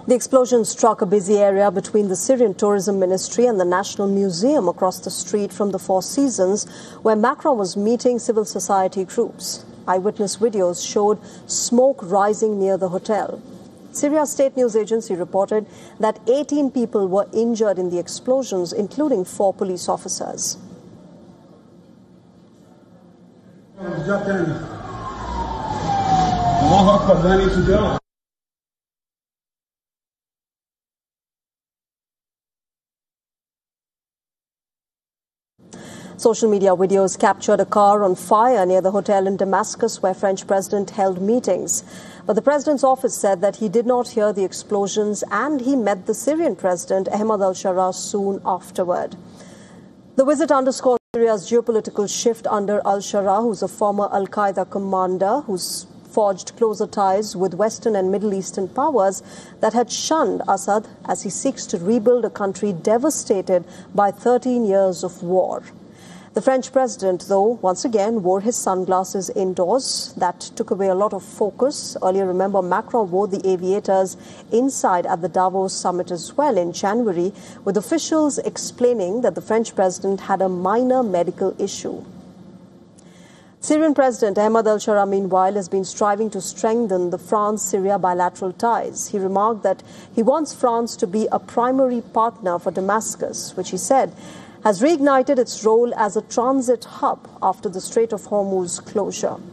The explosion struck a busy area between the Syrian Tourism Ministry and the National Museum across the street from the Four Seasons, where Macron was meeting civil society groups. Eyewitness videos showed smoke rising near the hotel. Syria's state news agency reported that 18 people were injured in the explosions, including 4 police officers. Social media videos captured a car on fire near the hotel in Damascus, where French President held meetings. But the president's office said that he did not hear the explosions and he met the Syrian president, Ahmed al-Sharaa, soon afterward. The visit underscores Syria's geopolitical shift under al-Sharaa, who's a former al-Qaeda commander who's forged closer ties with Western and Middle Eastern powers that had shunned Assad as he seeks to rebuild a country devastated by 13 years of war. The French president, though, once again wore his sunglasses indoors. That took away a lot of focus. Earlier, remember, Macron wore the aviators inside at the Davos summit as well in January, with officials explaining that the French president had a minor medical issue. Syrian President Ahmed al-Sharaa, meanwhile, has been striving to strengthen the France-Syria bilateral ties. He remarked that he wants France to be a primary partner for Damascus, which he said has reignited its role as a transit hub after the Strait of Hormuz closure.